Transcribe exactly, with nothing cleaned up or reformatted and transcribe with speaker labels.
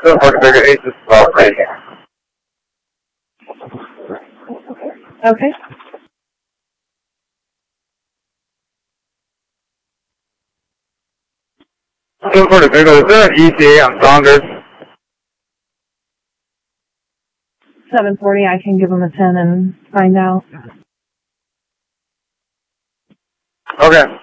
Speaker 1: seven forty Bigger eight, this is all right.
Speaker 2: Okay.
Speaker 1: seven forty Bigger, is there an E T A on Saunders?
Speaker 2: seven forty, I can give them a ten and find out.
Speaker 1: Okay.